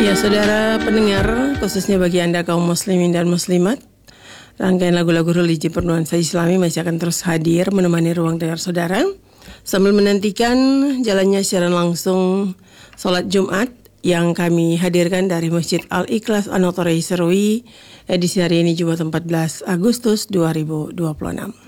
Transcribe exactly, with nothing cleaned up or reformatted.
Ya, saudara pendengar, khususnya bagi Anda kaum muslimin dan muslimat, rangkaian lagu-lagu religi bernuansa Islami masih akan terus hadir menemani ruang dengar saudara sambil menantikan jalannya siaran langsung salat Jumat yang kami hadirkan dari Masjid Al-Ikhlas Anotorei Serui edisi hari ini Jumat empat belas Agustus dua ribu dua puluh enam.